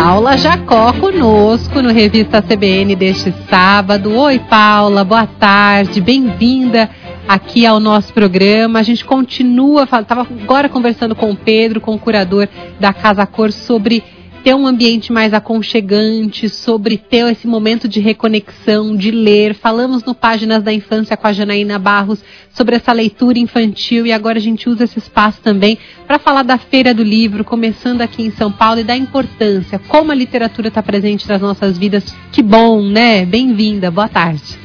Paula Jacó conosco no Revista CBN deste sábado. Oi, Paula, boa tarde, bem-vinda aqui ao nosso programa. A gente continua, estava agora conversando com o Pedro, com o curador da Casa Cor, sobre ter um ambiente mais aconchegante, sobre ter esse momento de reconexão, de ler. Falamos no Páginas da Infância com a Janaína Barros sobre essa leitura infantil e agora a gente usa esse espaço também para falar da Feira do Livro, começando aqui em São Paulo, e da importância, como a literatura está presente nas nossas vidas. Que bom, né? Bem-vinda, boa tarde.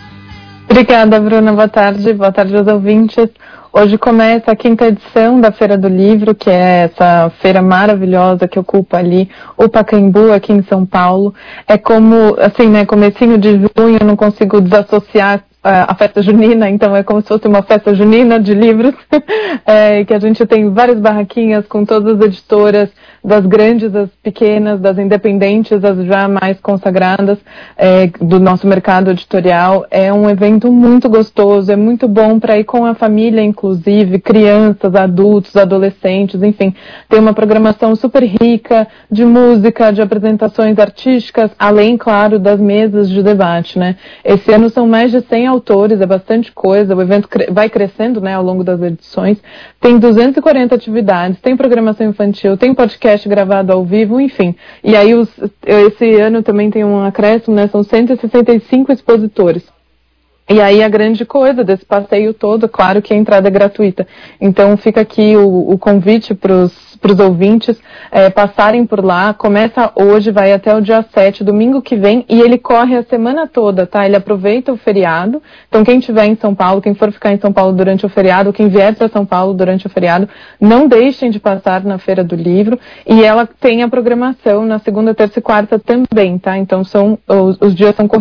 Obrigada, Bruna, boa tarde aos ouvintes. Hoje começa a 5ª edição da Feira do Livro, que é essa feira maravilhosa que ocupa ali o Pacaembu, aqui em São Paulo. É como, assim, né, comecinho de junho, eu não consigo desassociar a festa junina, então é como se fosse uma festa junina de livros, que a gente tem várias barraquinhas com todas as editoras, das grandes, das pequenas, das independentes, das já mais consagradas, do nosso mercado editorial. É um evento muito gostoso, é muito bom para ir com a família, inclusive, crianças, adultos, adolescentes, enfim. Tem uma programação super rica de música, de apresentações artísticas, além, claro, das mesas de debate, né? Esse ano são mais de 100 autores, é bastante coisa, o evento vai crescendo, né, ao longo das edições. Tem 240 atividades, tem programação infantil, tem podcast gravado ao vivo, enfim. E aí esse ano também tem um acréscimo, né, são 165 expositores. E aí a grande coisa desse passeio todo, claro que a entrada é gratuita. Então fica aqui o convite para os ouvintes passarem por lá. Começa hoje, vai até o dia 7, domingo que vem, e ele corre a semana toda, tá? Ele aproveita o feriado. Então quem estiver em São Paulo, quem for ficar em São Paulo durante o feriado, quem vier para São Paulo durante o feriado, não deixem de passar na Feira do Livro. E ela tem a programação na segunda, terça e quarta também, tá? Então os dias são corridos.